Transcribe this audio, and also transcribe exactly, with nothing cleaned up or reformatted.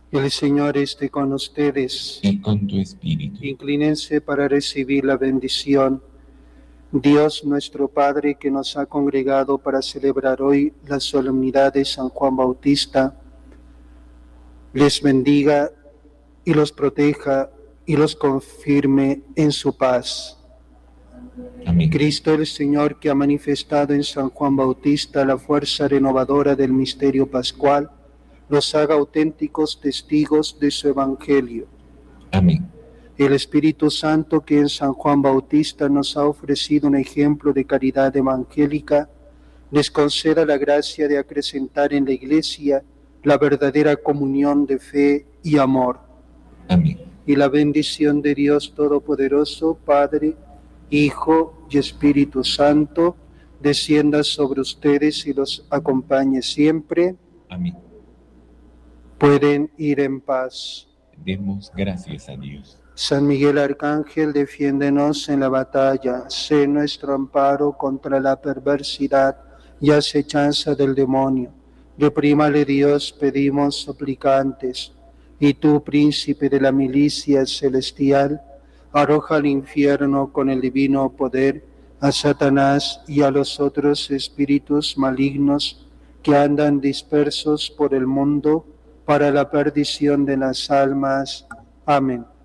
El Señor esté con ustedes. Y con tu espíritu. Inclínense para recibir la bendición. Dios nuestro Padre, que nos ha congregado para celebrar hoy la solemnidad de San Juan Bautista, les bendiga y los proteja y los confirme en su paz. Amén. Cristo el Señor, que ha manifestado en San Juan Bautista la fuerza renovadora del misterio pascual, los haga auténticos testigos de su Evangelio. Amén. El Espíritu Santo, que en San Juan Bautista nos ha ofrecido un ejemplo de caridad evangélica, les conceda la gracia de acrecentar en la Iglesia la verdadera comunión de fe y amor. Amén. Y la bendición de Dios Todopoderoso, Padre, Hijo y Espíritu Santo, descienda sobre ustedes y los acompañe siempre. Amén. Pueden ir en paz. Demos gracias a Dios. San Miguel Arcángel, defiéndenos en la batalla. Sé nuestro amparo contra la perversidad y acechanza del demonio. Reprímale Dios, pedimos suplicantes. Y tú, príncipe de la milicia celestial, arroja al infierno con el divino poder a Satanás y a los otros espíritus malignos que andan dispersos por el mundo para la perdición de las almas. Amén.